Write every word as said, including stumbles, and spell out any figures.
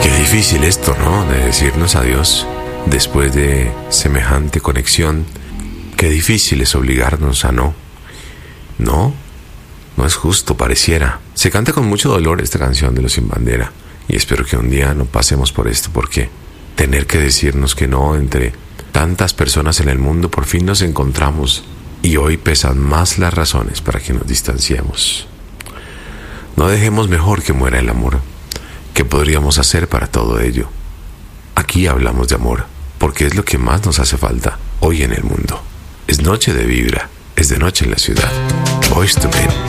Qué difícil esto, ¿no? De decirnos adiós después de semejante conexión. Qué difícil es obligarnos a no. No, no es justo, pareciera. Se canta con mucho dolor esta canción de Los Sin Bandera. Y espero que un día no pasemos por esto, porque tener que decirnos que no entre tantas personas en el mundo, por fin nos encontramos. Y hoy pesan más las razones para que nos distanciemos. No dejemos mejor que muera el amor. ¿Qué podríamos hacer para todo ello? Aquí hablamos de amor, porque es lo que más nos hace falta hoy en el mundo. Es noche de vibra, es de noche en la ciudad. Boyz two Men.